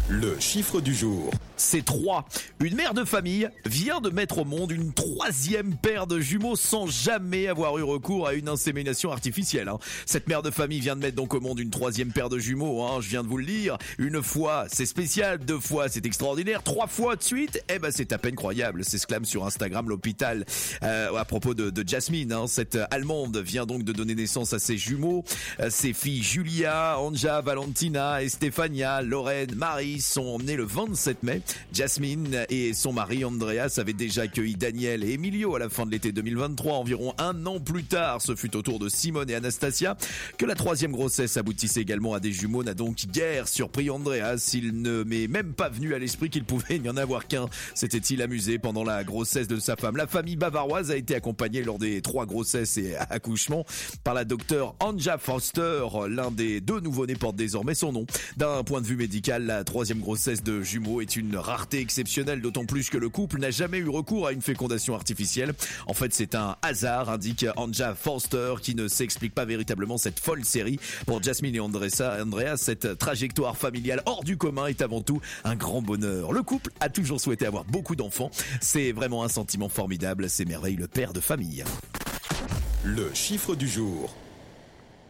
Le chiffre du jour. C'est 3. Une mère de famille vient de mettre au monde une troisième paire de jumeaux sans jamais avoir eu recours à une insémination artificielle. Cette mère de famille vient de mettre donc au monde une troisième paire de jumeaux, je viens de vous le dire. Une fois, c'est spécial. 2 fois, c'est extraordinaire. 3 fois de suite, c'est à peine croyable. S'exclame sur Instagram l'hôpital à propos de Jasmine. Cette Allemande vient donc de donner naissance à ses jumeaux. Ses filles Julia, Anja, Valentina et Stefania, Lorraine, Marie sont nées le 27 mai. Jasmine et son mari Andreas avaient déjà accueilli Daniel et Emilio à la fin de l'été 2023. Environ 1 an plus tard, ce fut au tour de Simone et Anastasia que la troisième grossesse aboutissait également à des jumeaux. N'a donc guère surpris Andreas. Il ne m'est même pas venu à l'esprit qu'il pouvait n'y en avoir qu'un. S'était-il amusé pendant la grossesse de sa femme. La famille bavaroise a été accompagnée lors des 3 grossesses et accouchements par la docteure Anja Foster. L'un des 2 nouveau-nés porte désormais son nom. D'un point de vue médical, la troisième grossesse de jumeaux est une rareté exceptionnelle, d'autant plus que le couple n'a jamais eu recours à une fécondation artificielle. En fait, c'est un hasard, indique Anja Foster, qui ne s'explique pas véritablement cette folle série. Pour Jasmine et Andreas, cette trajectoire familiale hors du commun est avant tout un grand bonheur. Le couple a toujours souhaité avoir beaucoup d'enfants. C'est vraiment un sentiment formidable. C'est merveilleux, le père de famille. Le chiffre du jour.